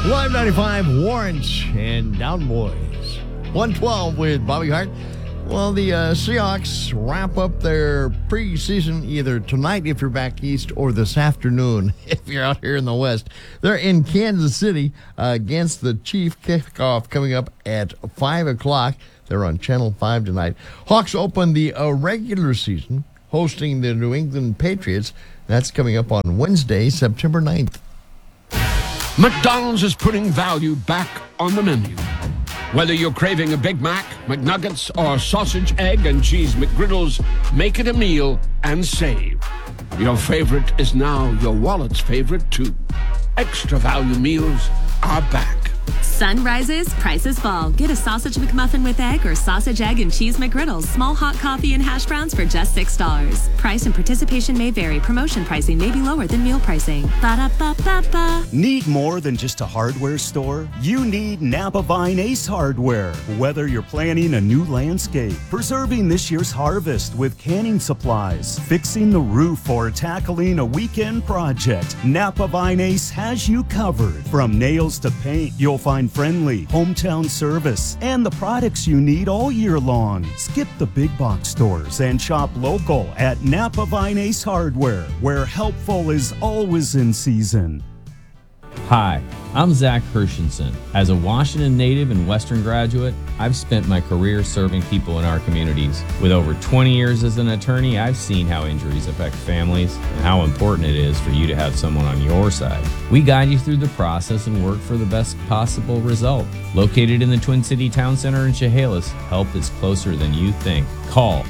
Live 95, Warrants and Down Boys. 112 with Bobby Hart. Well, the Seahawks wrap up their preseason either tonight if you're back east or this afternoon if you're out here in the west. They're in Kansas City against the Chiefs. Kickoff coming up at 5 o'clock. They're on Channel 5 tonight. Hawks open the regular season hosting the New England Patriots. That's coming up on Wednesday, September 9th. McDonald's is putting value back on the menu. Whether you're craving a Big Mac, McNuggets, or sausage, egg, and cheese McGriddles, make it a meal and save. Your favorite is now your wallet's favorite, too. Extra value meals are back. Sun rises, prices fall. Get a sausage McMuffin with egg or sausage, egg, and cheese McGriddles. Small hot coffee and hash browns for just $6. Price and participation may vary. Promotion pricing may be lower than meal pricing. Ba-da-ba-ba-ba. Need more than just a hardware store? You need Napa Vine Ace Hardware. Whether you're planning a new landscape, preserving this year's harvest with canning supplies, fixing the roof, or tackling a weekend project, Napa Vine Ace has you covered. From nails to paint, you'll find friendly, hometown service, and the products you need all year long. Skip the big box stores and shop local at Napa Vine Ace Hardware, where helpful is always in season. Hi, I'm Zach Hershenson. As a Washington native and Western graduate, I've spent my career serving people in our communities. With over 20 years as an attorney, I've seen how injuries affect families and how important it is for you to have someone on your side. We guide you through the process and work for the best possible result. Located in the Twin City Town Center in Chehalis, help is closer than you think. Call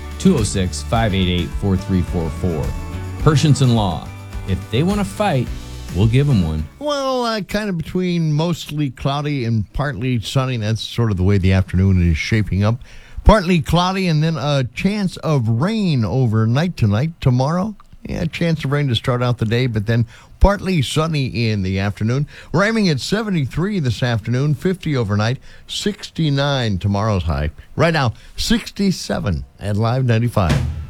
206-588-4344. Hershenson Law. If they want to fight, we'll give them one. Well, kind of between mostly cloudy and partly sunny. That's sort of the way the afternoon is shaping up. Partly cloudy and then a chance of rain overnight tonight. Tomorrow, a chance of rain to start out the day, but then partly sunny in the afternoon. We're aiming at 73 this afternoon, 50 overnight, 69 tomorrow's high. Right now, 67 at Live 95.